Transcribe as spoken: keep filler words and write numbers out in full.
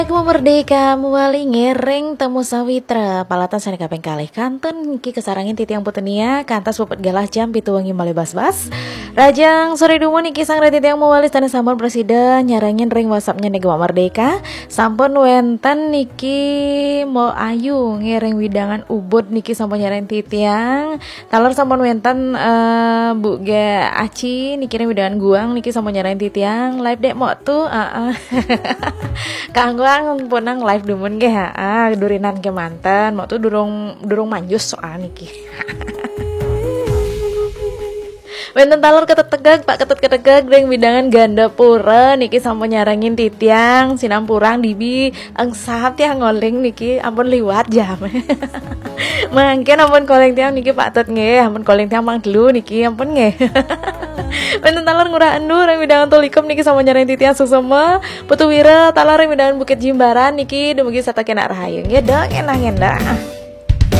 Aku merdeka muali ngereng temu sawitra palatan sana kapeng kalih kanten ki kesarangin titiang putenia kantas pupet galah jam pitu wangi male bas-bas rajang sore dumun iki sang titiang muali tanda sampun presiden nyarangin ring whatsappnya Negwa Merdeka sampun wenten niki mau ayu ngereng widangan ubud niki sampun nyarang titiang talor sampun wenten uh, Bu Ge Aci niki widangan guang niki sampun nyarang titiang live dek mau tuh uh -uh. Kangguang punang live dumun ge ha durinan ke mantan mau tuh durung durung manjus soal niki. Wenten talor ketet tegag Pak ketet ketegag deng widangan ganda pura niki sampun nyarangin titiang sinampurang dibi engsat ya ngoling niki ampun liwat jam. Mangke ampun koleng tiang niki Pak Tut nggih ampun koleng tiang mang dulu niki ampun nggih. Wenten talor ngurah endur yang widangan tolikom niki sampun nyarangin titiang susuma putu wira talor yang widangan Bukit Jimbaran niki dumugi sata kena rahayu nggih dong enah-endah.